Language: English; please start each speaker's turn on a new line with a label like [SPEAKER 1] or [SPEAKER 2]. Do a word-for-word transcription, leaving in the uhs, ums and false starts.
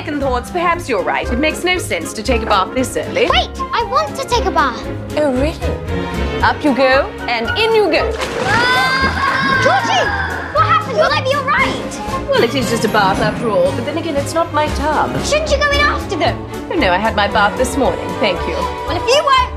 [SPEAKER 1] second thoughts, perhaps you're right. It makes no sense to take a bath this early.
[SPEAKER 2] Wait, I want to take a bath.
[SPEAKER 1] Oh, really? Up you go, and in you go.
[SPEAKER 2] Georgie! What happened? Will I be all right?
[SPEAKER 1] Well, it is just a bath after all, but then again, it's not my tub.
[SPEAKER 2] Shouldn't you go in after them?
[SPEAKER 1] Oh, no, I had my bath this morning, thank you.
[SPEAKER 2] Well, if you weren't